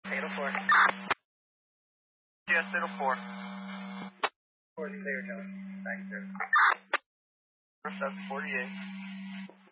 804. Yes, 804. 4 is clear, Joe. Thanks, sir. 748.